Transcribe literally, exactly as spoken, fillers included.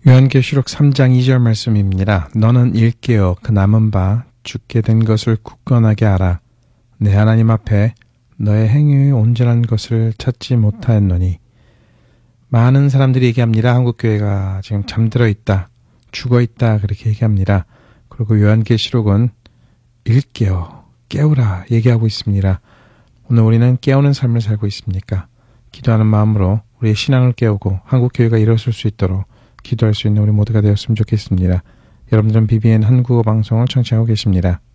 요한계시록 삼 장 이 절 말씀입니다. 너는 일깨어 그 남은 바 죽게 된 것을 굳건하게 알아. 내 하나님 앞에 너의 행위의 온전한 것을 찾지 못하였노니. 많은 사람들이 얘기합니다. 한국교회가 지금 잠들어 있다, 죽어 있다, 그렇게 얘기합니다. 그리고 요한계시록은 일깨어, 깨우라 얘기하고 있습니다. 오늘 우리는 깨우는 삶을 살고 있습니까? 기도하는 마음으로 우리의 신앙을 깨우고 한국교회가 일어설 수 있도록 기도할 수 있는 우리 모두가 되었으면 좋겠습니다. 여러분들은 비비엔 한국어 방송을 청취하고 계십니다.